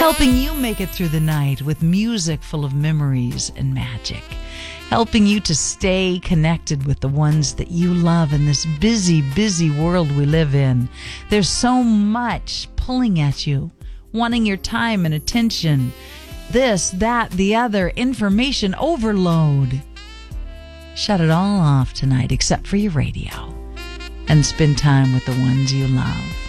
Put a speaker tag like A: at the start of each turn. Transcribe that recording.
A: helping you make it through the night with music full of memories and magic, helping you to stay connected with the ones that you love in this busy, busy world we live in. There's so much pulling at you, wanting your time and attention. This, that, the other, information overload. Shut it all off tonight except for your radio and spend time with the ones you love.